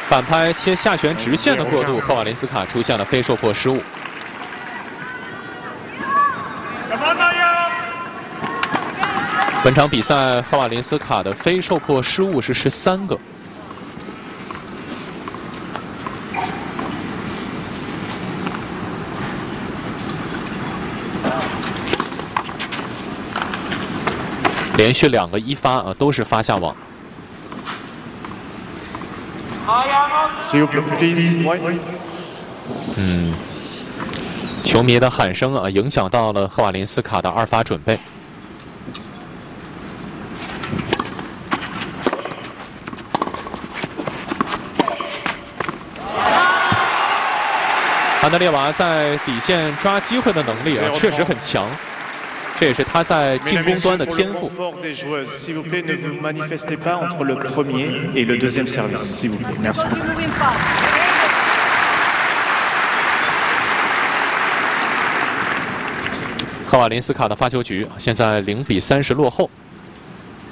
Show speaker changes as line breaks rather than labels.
反拍切下旋直线的过渡，赫瓦林斯卡出现了飞受迫失误。本场比赛，赫瓦林斯卡的飞受迫失误是13个。 连续2个1发都是发下网。球迷的喊声影响到了赫瓦林斯卡的2发准备。安德烈娃在底线抓机会的能力确实很强。 这也是他在进攻端的天赋。赫瓦林斯卡的发球局现在0比30落后。